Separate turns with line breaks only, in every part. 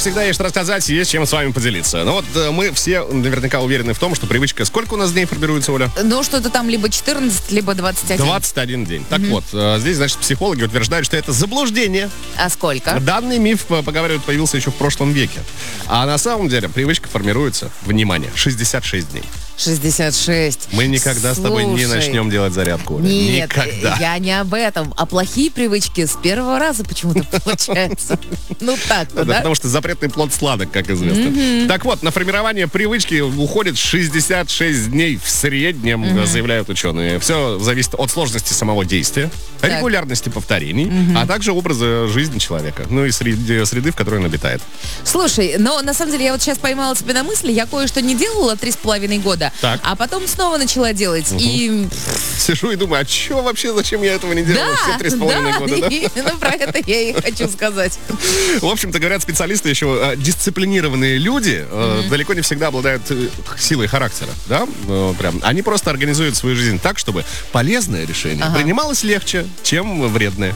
всегда, есть что рассказать, есть чем с вами поделиться. Ну вот мы все наверняка уверены в том, что привычка... Сколько у нас дней формируется, Оля?
Ну, что-то там либо 14, либо 21.
21 день. Так вот, здесь, значит, психологи утверждают, что это заблуждение.
А сколько?
Данный миф, поговаривают, появился еще в прошлом веке. А на самом деле привычка формируется, внимание, 66 дней.
66.
Мы никогда с тобой не начнем делать зарядку.
Нет,
никогда.
Я не об этом. А плохие привычки с первого раза почему-то получается. Ну так-то, да?
Потому что запретный плод сладок, как известно. Так вот, на формирование привычки уходит 66 дней в среднем, заявляют ученые. Все зависит от сложности самого действия, регулярности повторений, а также образа жизни человека. Ну и среды, в которой он обитает.
Слушай, но на самом деле я вот сейчас поймала себя на мысли, я кое-что не делала 3,5 года, а потом снова начала делать. И...
Сижу и думаю, а что вообще, зачем я этого не делала все 3,5 года? Да,
именно про это я и хочу сказать.
В общем-то, говорят специалисты, еще дисциплинированные люди далеко не всегда обладают силой характера, да? Прям. Они просто организуют свою жизнь так, чтобы полезное решение принималось легче, чем вредное.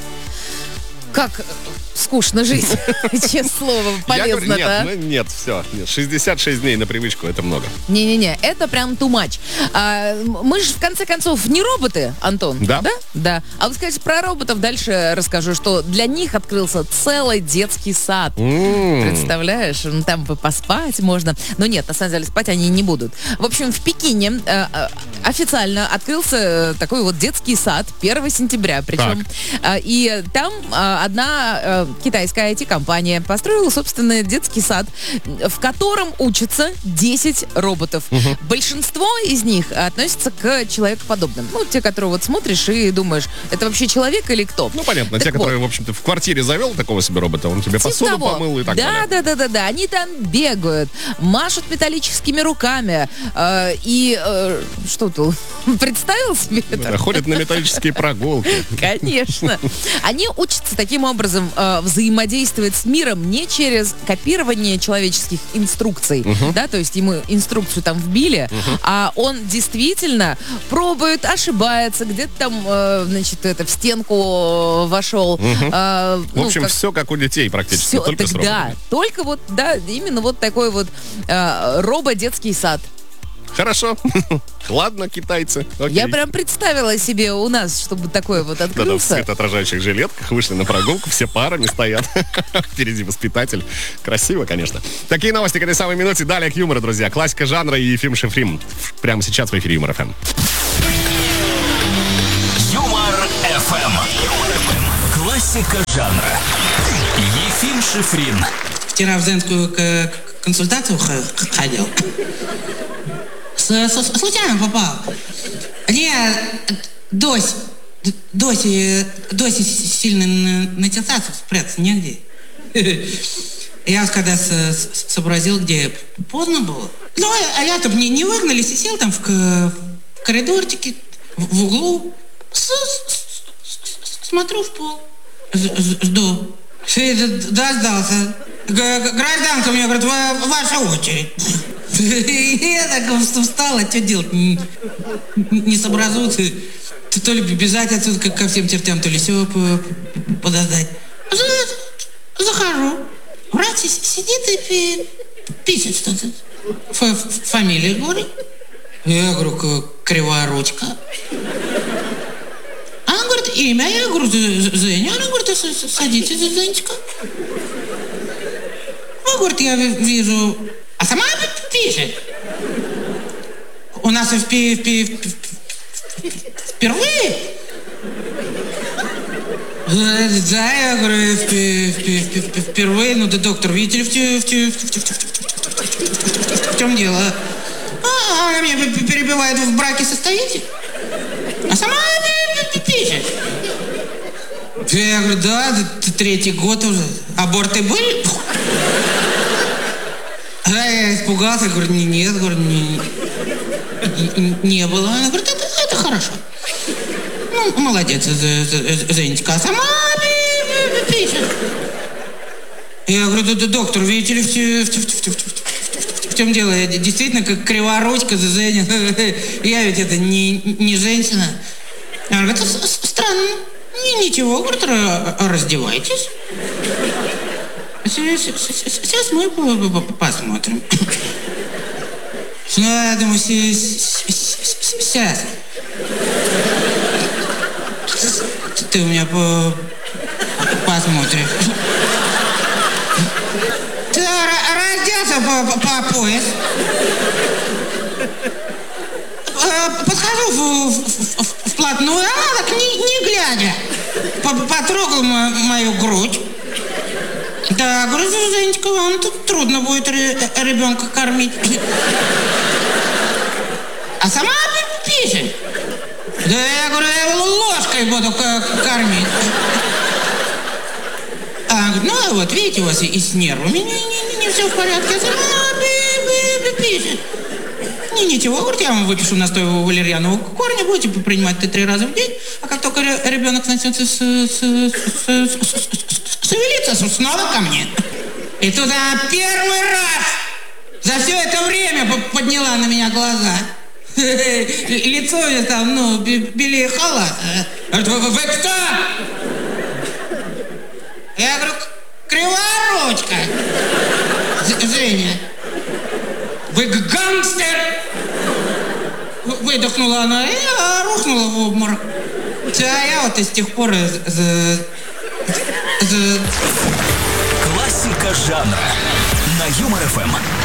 Как скучно жить, честное слово, полезно-то.
Нет, все. 66 дней на привычку, это много.
Не-не-не, это прям too much. Мы же, в конце концов, не роботы, Антон.
Да.
Да. А вот, кстати, про роботов дальше расскажу, что для них открылся целый детский сад. Представляешь? Там поспать можно. Но нет, на самом деле, спать они не будут. В общем, в Пекине официально открылся такой вот детский сад 1 сентября. Причем. И там одна китайская IT-компания построила собственный детский сад, в котором учатся 10 роботов. Большинство из них относятся к человекоподобным. Ну, те, которые вот смотришь и думаешь, это вообще человек или кто?
Ну, понятно. Те, которые, в общем-то, в квартире завел такого себе робота, он тебе посуду помыл и так далее.
Да. Они там бегают, машут металлическими руками. Что ты представил себе это?
Ходят на металлические прогулки.
Конечно. Они учатся таким образом взаимодействовать с миром не через копирование человеческих инструкций, да, то есть ему инструкцию там вбили, а он действительно пробует, ошибается, где-то там, в стенку вошел.
В общем, все как у детей практически, только с роботами.
Да, только вот, да, именно вот такой вот робо-детский сад.
Хорошо. Ладно, китайцы. Окей.
Я прям представила себе у нас, чтобы такое вот открылся.
Да, в светоотражающих жилетках вышли на прогулку, все парами стоят. Впереди воспитатель. Красиво, конечно. Такие новости к этой самой минуте. Далее к юмору, друзья. Классика жанра и Ефим Шифрин. Прямо сейчас в эфире Юмор ФМ.
Юмор ФМ. Классика жанра. Ефим Шифрин.
Вчера в женскую консультацию ходил. Случайно попал. Мне Доси сильно начался, спрятаться негде. Я когда сообразил, где поздно было. Ну, а я-то не выгнали, сидел там в коридорчике, в углу. Смотрю в пол. Жду. Дождался. Гражданка мне говорит, ваша очередь. Я так встала, что делать? Не сообразу. То ли бежать отсюда ко всем чертям, то ли все подождать. Захожу. Брат сидит и пишет что-то. Фамилия говорит. Я говорю, кривая ручка. Она говорит, имя. Я говорю, Женя. Она говорит, садитесь, Женечка. Ну, говорит, я вижу... А сама пишет. У нас впервые. Да, я говорю, впервые. Ну, да, доктор, видите ли, в чем дело? Она меня перебивает, в браке состоите? А сама пишет. Я говорю, да, 3-й год уже. Аборты были? Я испугался, говорю, нет, говорю, не было. Она говорит, это хорошо. Ну, молодец, Женечка. А сама пишет. Я говорю, доктор, видите ли, в чем дело? Я действительно как криворучка, Женя. Я ведь это не женщина. Она говорит, странно. Ничего, говорит, раздевайтесь. Сейчас мы посмотрим. Ну, я думаю, сейчас. Ты у меня посмотришь. Ты разделся по пояс. Подхожу вплотную, а так не глядя. Потрогал мою грудь. Да, говорю, Женечка, вам тут трудно будет ребенка кормить. А сама пишет. Да, я говорю, я его ложкой буду кормить. А, говорит, ну вот, видите, у вас и с нервами не все в порядке. Я сама пишет. Ничего, говорит, я вам выпишу настой валерьянового корня, будете принимать 3 раза в день, а как только ребенок начнет шевелиться, снова ко мне. И тут она первый раз за все это время подняла на меня глаза. Лицо у меня там, белее халат. Говорит, вы кто? Я говорю, Криворучка. Женя. Вы гангстер! Выдохнула она и рухнула в обморок. А я вот и с тех пор...
Классика жанра на Юмор ФМ.